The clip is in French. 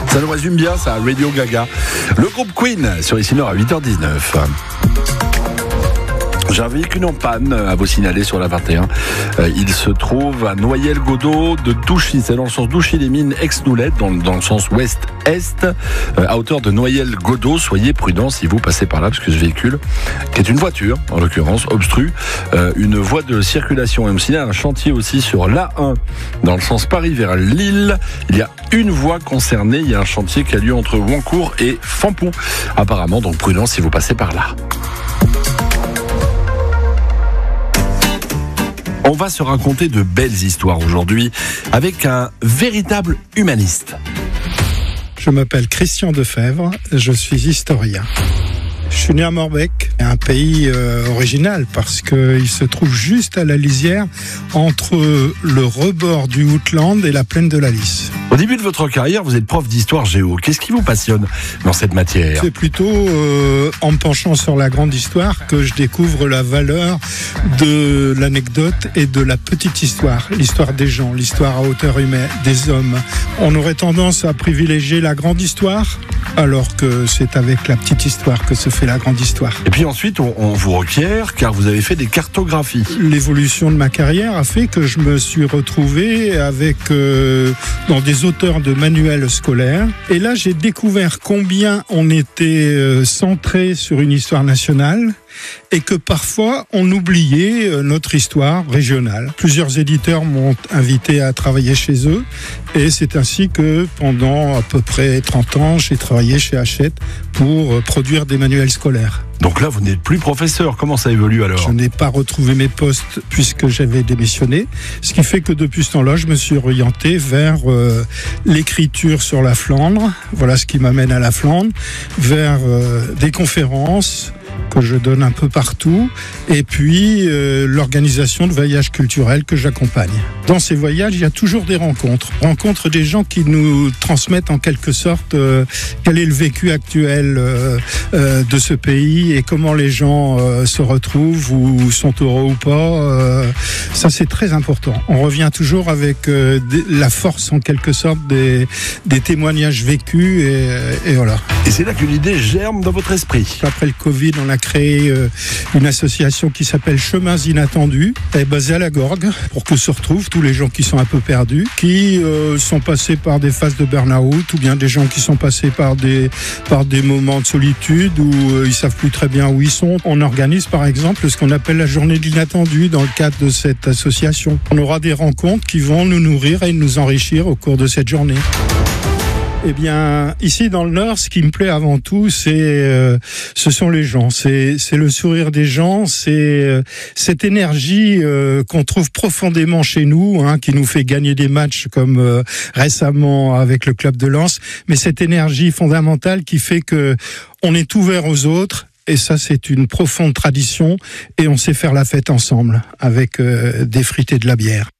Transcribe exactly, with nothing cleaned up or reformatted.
Ça nous résume bien, ça, Radio Gaga. Le groupe Queen sur Ici Nord à huit heures dix-neuf. J'ai un véhicule en panne à vous signaler sur la vingt et un. Euh, il se trouve à Noyelles-Godault de Douchy. C'est dans le sens Douchy-les-Mines, ex-Noulette, dans, dans le sens ouest-est, euh, à hauteur de Noyelles-Godault. Soyez prudents si vous passez par là, parce que ce véhicule, qui est une voiture, en l'occurrence, obstrue euh, une voie de circulation. Et on me signale un chantier aussi sur l'A un, dans le sens Paris vers Lille. Il y a une voie concernée. Il y a un chantier qui a lieu entre Wancourt et Fampou. Apparemment, donc prudents si vous passez par là. On va se raconter de belles histoires aujourd'hui avec un véritable humaniste. Je m'appelle Christian Defebvre, je suis historien. Je suis né à Morbecque, un pays euh, original parce qu'il se trouve juste à la lisière entre le rebord du Outland et la plaine de la Lys. Au début de votre carrière, vous êtes prof d'histoire géo. Qu'est-ce qui vous passionne dans cette matière ? C'est plutôt euh, en me penchant sur la grande histoire que je découvre la valeur de l'anecdote et de la petite histoire. L'histoire des gens, l'histoire à hauteur humaine, des hommes. On aurait tendance à privilégier la grande histoire, alors que c'est avec la petite histoire que se fait la grande histoire. Et puis ensuite, on, on vous requiert car vous avez fait des cartographies. L'évolution de ma carrière a fait que je me suis retrouvé avec euh, dans des auteurs de manuels scolaires. Et là, j'ai découvert combien on était euh, centré sur une histoire nationale et que parfois on oubliait notre histoire régionale. Plusieurs éditeurs m'ont invité à travailler chez eux et c'est ainsi que pendant à peu près trente ans, j'ai travaillé chez Hachette pour produire des manuels scolaires. Donc là, vous n'êtes plus professeur. Comment ça évolue alors ? Je n'ai pas retrouvé mes postes puisque j'avais démissionné. Ce qui fait que depuis ce temps-là, je me suis orienté vers euh, l'écriture sur la Flandre. Voilà ce qui m'amène à la Flandre. Vers euh, des conférences que je donne un peu partout, et puis euh, l'organisation de voyages culturels que j'accompagne. Dans ces voyages, il y a toujours des rencontres. Rencontres des gens qui nous transmettent en quelque sorte euh, quel est le vécu actuel euh, euh, de ce pays et comment les gens euh, se retrouvent ou sont heureux ou pas. Euh, ça, c'est très important. On revient toujours avec euh, des, la force en quelque sorte des, des témoignages vécus et, et voilà. Et c'est là qu'une idée germe dans votre esprit. Après le Covid, on a créé euh, une association qui s'appelle Chemins Inattendus. Elle est basée à la Gorgue pour que se retrouvent tous les gens qui sont un peu perdus, qui euh, sont passés par des phases de burn-out ou bien des gens qui sont passés par des, par des moments de solitude où euh, ils savent plus très bien où ils sont. On organise par exemple ce qu'on appelle la journée de l'inattendu dans le cadre de cette association. On aura des rencontres qui vont nous nourrir et nous enrichir au cours de cette journée. Eh bien, ici dans le Nord, ce qui me plaît avant tout, c'est, euh, ce sont les gens, c'est, c'est le sourire des gens, c'est euh, cette énergie euh, qu'on trouve profondément chez nous, hein, qui nous fait gagner des matchs comme euh, récemment avec le club de Lens, mais cette énergie fondamentale qui fait que on est ouvert aux autres. Et ça, c'est une profonde tradition, et on sait faire la fête ensemble avec euh, des frites et de la bière.